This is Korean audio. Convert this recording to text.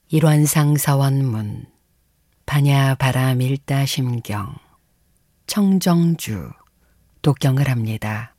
일원상 서원문 반야 바람 일다 심경 청정주 독경을 합니다.